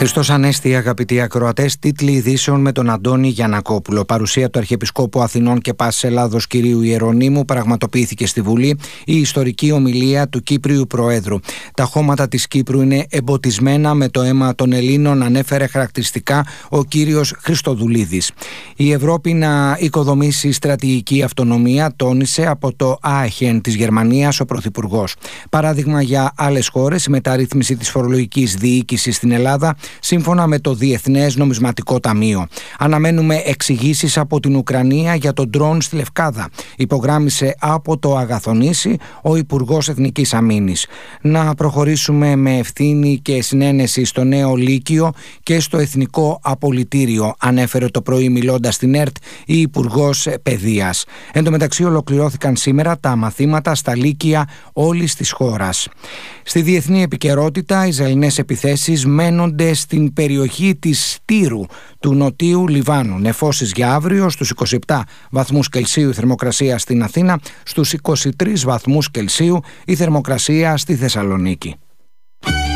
Χριστός Ανέστη, αγαπητοί ακροατές, τίτλοι ειδήσεων με τον Αντώνη Γιαννακόπουλο. Παρουσία του Αρχιεπισκόπου Αθηνών και Πάσης Ελλάδος κ. Ιερονύμου πραγματοποιήθηκε στη Βουλή η ιστορική ομιλία του Κύπριου Προέδρου. Τα χώματα της Κύπρου είναι εμποτισμένα με το αίμα των Ελλήνων, ανέφερε χαρακτηριστικά ο κύριος Χριστοδουλίδης. Η Ευρώπη να οικοδομήσει στρατηγική αυτονομία, τόνισε από το Άχεν της Γερμανίας ο Πρωθυπουργός. Παράδειγμα για άλλες χώρες, η μεταρρύθμιση της φορολογικής διοίκησης στην Ελλάδα, σύμφωνα με το Διεθνές Νομισματικό Ταμείο. Αναμένουμε εξηγήσεις από την Ουκρανία για τον ντρόν στη Λευκάδα, υπογράμμισε από το Αγαθονήσι ο Υπουργός Εθνικής Αμήνης. Να προχωρήσουμε με ευθύνη και συνένεση στο νέο Λύκειο και στο Εθνικό Απολυτήριο, ανέφερε το πρωί μιλώντας στην ΕΡΤ η Υπουργός Παιδείας. Εν τω μεταξύ, ολοκληρώθηκαν σήμερα τα μαθήματα στα Λύκεια όλης της χώρας. Στη διεθνή επικαιρότητα, οι Ισραηλινές επιθέσεις μένονται στην περιοχή της Τύρου του νοτίου Λιβάνου. Νεφώσεις για αύριο: στους 27 βαθμούς Κελσίου η θερμοκρασία στην Αθήνα, στους 23 βαθμούς Κελσίου η θερμοκρασία στη Θεσσαλονίκη.